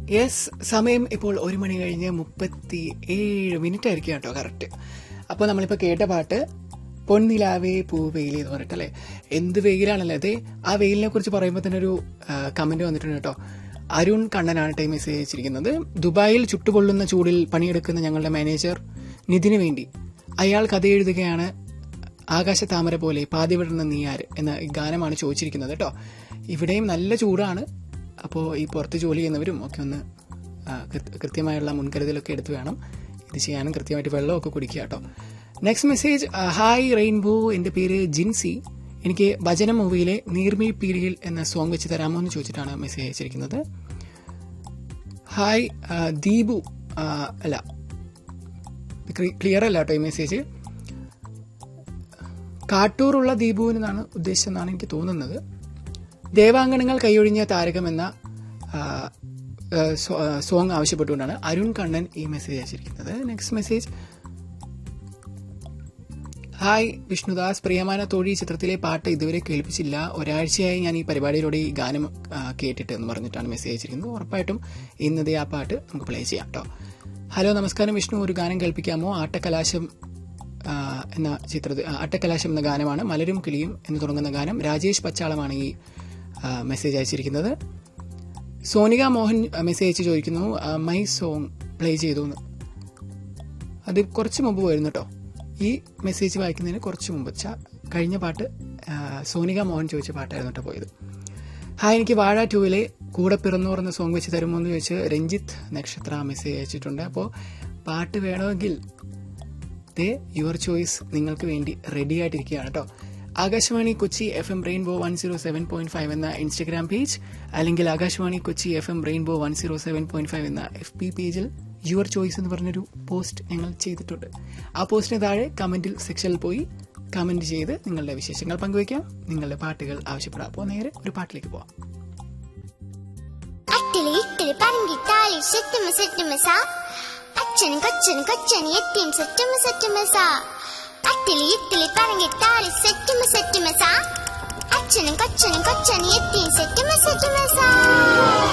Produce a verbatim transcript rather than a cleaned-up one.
Yes, സമയം ഇപ്പോൾ ഒരു മണി കഴിഞ്ഞ് മുപ്പത്തി ഏഴ് മിനിറ്റ് ആയിരിക്കും കേട്ടോ കറക്റ്റ്. അപ്പോൾ നമ്മളിപ്പോൾ കേട്ട പാട്ട് പൊൻനിലാവേ പൂവെയിലേ എന്ന് പറഞ്ഞിട്ടല്ലേ. എന്ത് വെയിലാണല്ലേ അതെ. ആ വെയിലിനെ കുറിച്ച് പറയുമ്പോൾ തന്നെ ഒരു കമന്റ് വന്നിട്ടുണ്ട് കേട്ടോ. അരുൺ കണ്ണനാണ് ടൈം മെസ്സേജ് അയച്ചിരിക്കുന്നത്. ദുബായിൽ ചുട്ടുപൊള്ളുന്ന ചൂടിൽ പണിയെടുക്കുന്ന ഞങ്ങളുടെ മാനേജർ നിതിന് വേണ്ടി അയാൾ കഥ എഴുതുകയാണ്. ആകാശതാമര പോലെ പാതി വിടുന്ന നീയാര് എന്ന ഗാനമാണ് ചോദിച്ചിരിക്കുന്നത് കേട്ടോ. ഇവിടെയും നല്ല ചൂടാണ്. അപ്പോൾ ഈ പുറത്ത് ജോലി ചെയ്യുന്നവരും ഒക്കെ ഒന്ന് കൃത്യമായുള്ള മുൻകരുതലൊക്കെ എടുത്ത് വേണം ഇത് ചെയ്യാനും. കൃത്യമായിട്ട് വെള്ളമൊക്കെ കുടിക്കുക കേട്ടോ. നെക്സ്റ്റ് മെസ്സേജ്, ഹായ് റെയിൻബോ, എൻ്റെ പേര് ജിൻസി. എനിക്ക് ഭജന മൂവിയിലെ നീർമീ പീരിയിൽ എന്ന സോങ് വെച്ച് തരാമോ എന്ന് ചോദിച്ചിട്ടാണ് മെസ്സേജ് അയച്ചിരിക്കുന്നത്. ഹായ് ദീപു, അല്ല ക്ലിയർ അല്ല കേട്ടോ ഈ മെസ്സേജ്. കാട്ടൂറുള്ള ദീപുവിനാണ് ഉദ്ദേശിച്ചെന്നാണ് എനിക്ക് തോന്നുന്നത്. ദേവാങ്കണങ്ങൾ കൈയൊഴിഞ്ഞ താരകം എന്ന സോങ് ആവശ്യപ്പെട്ടുകൊണ്ടാണ് അരുൺ കണ്ണൻ ഈ മെസ്സേജ് അയച്ചിരിക്കുന്നത്. നെക്സ്റ്റ് മെസ്സേജ്, ഹായ് വിഷ്ണുദാസ്, പ്രിയമാന തോഴി ചിത്രത്തിലെ പാട്ട് ഇതുവരെ കേൾപ്പിച്ചില്ല. ഒരാഴ്ചയായി ഞാൻ ഈ പരിപാടിയിലൂടെ ഈ ഗാനം കേട്ടിട്ട് എന്ന് പറഞ്ഞിട്ടാണ് മെസ്സേജ് അയച്ചിരിക്കുന്നത്. ഉറപ്പായിട്ടും ഇന്നത്തെ ആ പാട്ട് നമുക്ക് പ്ലേ ചെയ്യാം കേട്ടോ. ഹലോ നമസ്കാരം വിഷ്ണു, ഒരു ഗാനം കേൾപ്പിക്കാമോ? ആട്ടക്കലാശം എന്ന ചിത്രത്തിൽ ആട്ടക്കലാശം എന്ന ഗാനമാണ്. മലരും കിളിയും എന്ന് തുടങ്ങുന്ന ഗാനം. രാജേഷ് പച്ചാളമാണ് ഈ മെസ്സേജ് അയച്ചിരിക്കുന്നത്. സോനിക മോഹൻ മെസ്സേജ് അയച്ച് ചോദിക്കുന്നു മൈ സോങ് പ്ലേ ചെയ്തു എന്ന്. അത് കുറച്ച് മുമ്പ് പോയിരുന്നു കേട്ടോ. ഈ മെസ്സേജ് വായിക്കുന്നതിന് കുറച്ച് മുമ്പ് കഴിഞ്ഞ പാട്ട് സോനിക മോഹൻ ചോദിച്ച പാട്ടായിരുന്നു കേട്ടോ പോയത്. ഹായ്, എനിക്ക് വാഴ ടൂവിലെ കൂടെ പിറന്നോർ എന്ന സോങ് വെച്ച് തരുമോ എന്ന് ചോദിച്ച് രഞ്ജിത്ത് നക്ഷത്ര മെസ്സേജ് അയച്ചിട്ടുണ്ട്. അപ്പോൾ പാട്ട് വേണമെങ്കിൽ ദേ യുവർ ചോയ്സ് നിങ്ങൾക്ക് വേണ്ടി റെഡി ആയിട്ടിരിക്കുകയാണ് കേട്ടോ. Akashvani Kochi F M rainbow one zero seven point five എന്ന ഇൻസ്റ്റഗ്രാം പേജ്, അല്ലെങ്കിൽ Akashvani Kochi F M rainbow one zero seven point five എന്ന എഫ് പി പേജിൽ യുവർ ചോയ്സ് എന്ന് പറഞ്ഞൊരു പോസ്റ്റ് ഞങ്ങൾ ചെയ്തിട്ടുണ്ട്. ആ പോസ്റ്റിന് താഴെ കമന്റിൽ സെക്ഷനിൽ പോയി കമന്റ് ചെയ്ത് നിങ്ങളുടെ വിശേഷങ്ങൾ പങ്കുവയ്ക്കാം, നിങ്ങളുടെ പാട്ടുകൾ ആവശ്യപ്പെടാം. അപ്പോൾ നേരെ ഒരു പാട്ടിലേക്ക് പോവാം. അച്ഛനും കൊച്ചനും കൊച്ചനും എത്തിയും സെറ്റും സെറ്റുമസ അട്ടിലി ഇത്തിലി പറഞ്ഞിട്ടാളി സെറ്റും സെറ്റുമസ അച്ഛനും കൊച്ചനും കൊച്ചനും എത്തിയും സെറ്റും സെറ്റുമസ